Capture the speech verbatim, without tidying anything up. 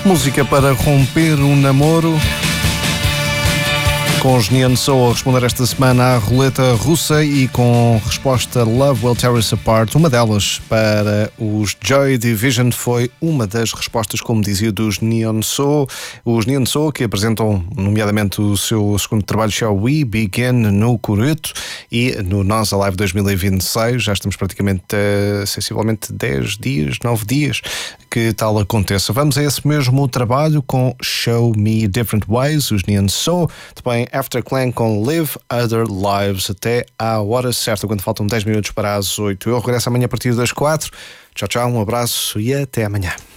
Música para romper um namoro. Com os Neon Soul a responder esta semana à roleta russa e com resposta Love Will Tear Us Apart. Uma delas para os Joy Division foi uma das respostas, como dizia, dos Neon Soul. Os Neon Soul que apresentam nomeadamente o seu segundo trabalho, Shall We Begin, no Coreto e no Nós Alive dois mil e vinte e seis. Já estamos praticamente a, sensivelmente dez dias, nove dias que tal aconteça. Vamos a esse mesmo trabalho com Show Me Different Ways, os Neon Soul. Também Afterclan com Live Other Lives, até à hora certa, quando faltam dez minutos para as oito. Eu regresso amanhã a partir das quatro. Tchau, tchau, um abraço e até amanhã.